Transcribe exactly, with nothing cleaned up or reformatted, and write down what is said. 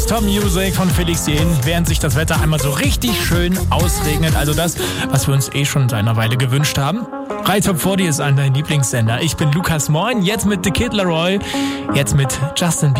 Top Music von Felix Jähn, während sich das Wetter einmal so richtig schön ausregnet. Also das, was wir uns eh schon seit einer Weile gewünscht haben. Rai Top vierzig ist ein dein Lieblingssender. Ich bin Lukas Moin, jetzt mit The Kid Laroi, jetzt mit Justin Bieber.